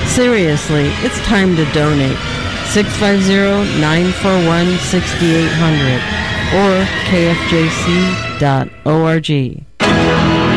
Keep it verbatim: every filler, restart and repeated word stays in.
Seriously, it's time to donate. six five zero, nine four one, six eight zero zero or k f j c dot org.